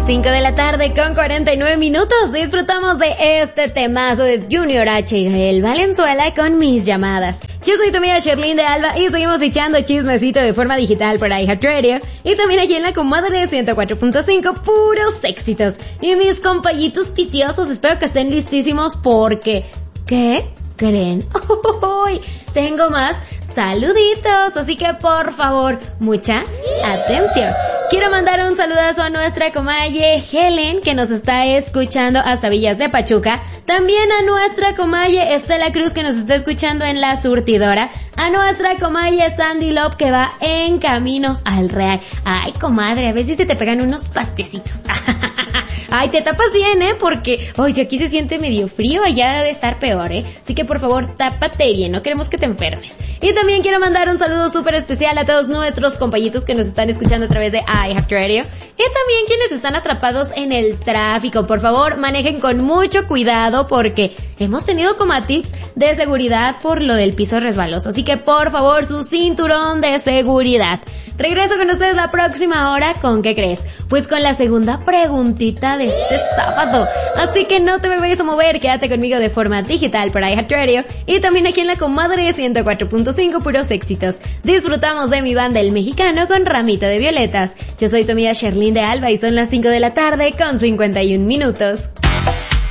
5 de la tarde con 49 minutos. Disfrutamos de este temazo de Junior H y Gael Valenzuela con Mis Llamadas. Yo soy tu amiga Sherlyn de Alba y seguimos echando chismecito de forma digital por iHeartRadio y también aquí en la comadre 104.5, puros éxitos. Y mis compañitos viciosos, espero que estén listísimos porque... ¿qué creen? ¡Uy! Tengo más saluditos, así que por favor, mucha atención. Quiero mandar un saludazo a nuestra comadre Helen, que nos está escuchando hasta Villas de Pachuca. También a nuestra comadre Estela Cruz, que nos está escuchando en La Surtidora. A nuestra comadre Sandy Love, que va en camino al Real. Ay, comadre, a veces te pegan unos pastecitos. Ay, te tapas bien, porque hoy si aquí se siente medio frío, allá debe estar peor, Así que por favor, tápate bien, no queremos que te enfermes. Y también quiero mandar un saludo súper especial a todos nuestros compañitos que nos están escuchando a través de iHeartRadio. Y también quienes están atrapados en el tráfico. Por favor, manejen con mucho cuidado porque hemos tenido como tips de seguridad por lo del piso resbaloso. Así que por favor, su cinturón de seguridad. Regreso con ustedes la próxima hora. ¿Con qué crees? Pues con la segunda preguntita de este sábado. Así que no te me vayas a mover, quédate conmigo de forma digital por iHeartRadio y también aquí en la comadre 104.5, puros éxitos. Disfrutamos de mi banda El Mexicano con Ramito de Violetas. Yo soy tu amiga Sherlyn de Alba y son las 5 de la tarde con 51 minutos.